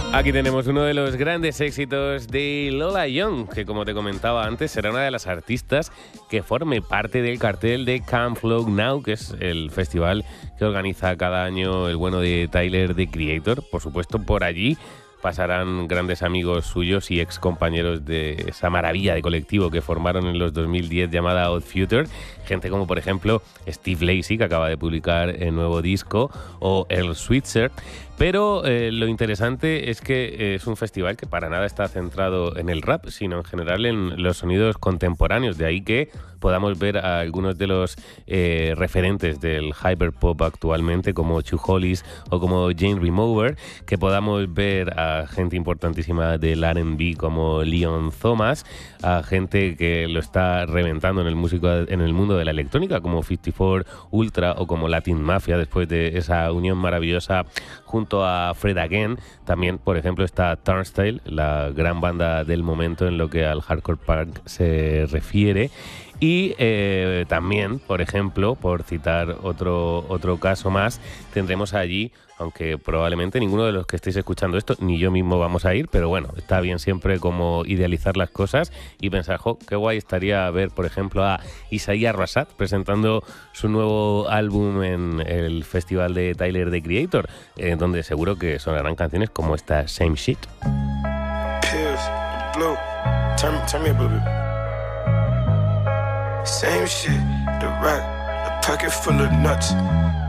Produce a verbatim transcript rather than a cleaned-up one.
Aquí tenemos uno de los grandes éxitos de Lola Young, que como te comentaba antes, será una de las artistas que forme parte del cartel de Camp Flow Now, que es el festival que organiza cada año el bueno de Tyler, The Creator. Por supuesto, por allí pasarán grandes amigos suyos y ex compañeros de esa maravilla de colectivo que formaron en los dos mil diez llamada Odd Future. Gente como, por ejemplo, Steve Lacy, que acaba de publicar el nuevo disco, o Earl Sweatshirt. Pero eh, lo interesante es que eh, es un festival que para nada está centrado en el rap, sino en general en los sonidos contemporáneos. De ahí que podamos ver a algunos de los eh, referentes del hyperpop actualmente, como Chu Hollis o como Jane Remover, que podamos ver a gente importantísima del R and B como Leon Thomas, a gente que lo está reventando en el, músico, en el mundo de la electrónica, como cincuenta y cuatro Ultra o como Latin Mafia, después de esa unión maravillosa junto a Fred Again. También, por ejemplo, está Turnstile, la gran banda del momento en lo que al hardcore punk se refiere. Y eh, también, por ejemplo, por citar otro, otro caso más, tendremos allí, aunque probablemente ninguno de los que estéis escuchando esto, ni yo mismo vamos a ir, pero bueno, está bien siempre como idealizar las cosas y pensar, jo, qué guay estaría ver, por ejemplo, a Isaiah Rashad presentando su nuevo álbum en el festival de Tyler, The Creator, eh, donde seguro que sonarán canciones como esta Same Shit. Pills, blue, turn, turn me up a little bit. Same shit, the rack, a pocket full of nuts.